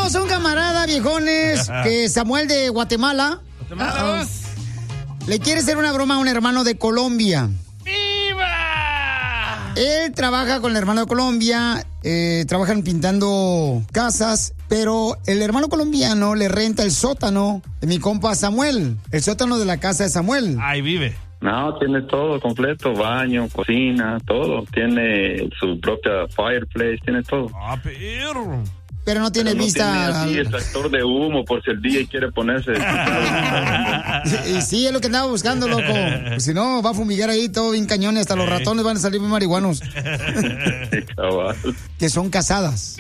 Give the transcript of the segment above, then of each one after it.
Tenemos un camarada, viejones, que Samuel de Guatemala. Le quiere hacer una broma a un hermano de Colombia. ¡Viva! Él trabaja con el hermano de Colombia, trabajan pintando casas, pero el hermano colombiano le renta el sótano de mi compa Samuel, el sótano de la casa de Samuel. Ahí vive. No, tiene todo completo, baño, cocina, todo. Tiene su propia fireplace, tiene todo. Ah, perro. Pero no tiene vista. Tiene así extractor de humo por si el DJ quiere ponerse. Y sí, es lo que andaba buscando, loco. Pues si no, va a fumigar ahí todo bien cañón y hasta los ratones van a salir bien marihuanos. Que son casadas.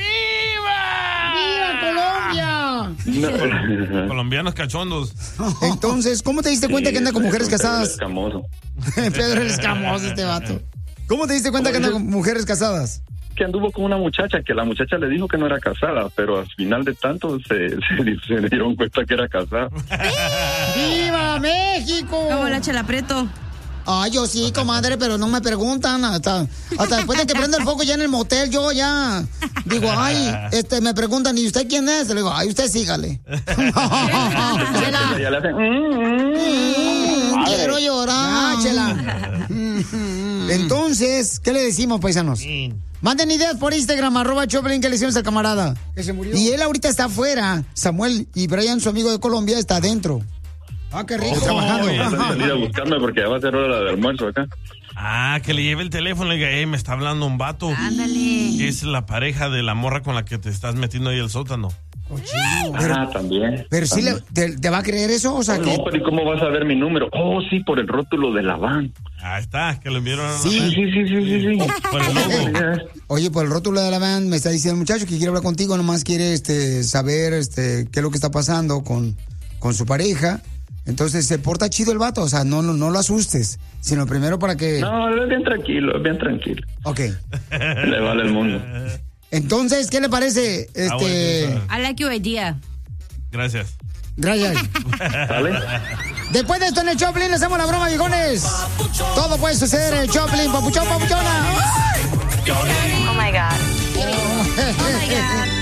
¡Viva Colombia! No. Colombianos cachondos. Entonces, ¿cómo te diste cuenta que anda con mujeres casadas? Pedro Pedro el escamoso, este vato. ¿Cómo te diste cuenta que anda con mujeres casadas? Que anduvo con una muchacha, que la muchacha le dijo que no era casada, pero al final de tanto se dieron cuenta que era casada. ¡Viva México! Como la Chela Prieto. Ay, yo sí, comadre, pero no me preguntan. Hasta después de que prenda el foco ya en el motel, yo ya digo, ay, me preguntan, ¿y usted quién es? Le digo, ay, usted sígale. Ya le hacen, quiero llorar, Chela. Entonces, ¿qué le decimos, paisanos? Manden ideas por Instagram, @Choplin, que le hicimos al camarada. Que se murió. Y él ahorita está afuera. Samuel y Brian, su amigo de Colombia, está adentro. Ah, qué rico. Trabajando. Salí a buscarme porque ya va a ser hora de almuerzo acá. Ah, que le lleve el teléfono y le diga, me está hablando un vato. Ándale. Es la pareja de la morra con la que te estás metiendo ahí el sótano. También. Pero sí, ¿te va a creer eso? O sea, no, pero ¿y cómo vas a ver mi número? Oh, sí, por el rótulo de la van. Ahí está, que lo enviaron a Sí. Por el logo. Oye, por el rótulo de la van me está diciendo el muchacho que quiere hablar contigo, nomás quiere saber qué es lo que está pasando con su pareja. Entonces se porta chido el vato, o sea, no lo asustes, sino primero para que... No, es bien tranquilo, es bien tranquilo. Ok. Le vale el mundo. Entonces, ¿qué le parece? I like your idea. Gracias. ¿Vale? Después de esto en el Choplin le hacemos la broma, viejones. Todo puede suceder en el Choplin, papuchón, papuchona. Oh my God. Oh my God.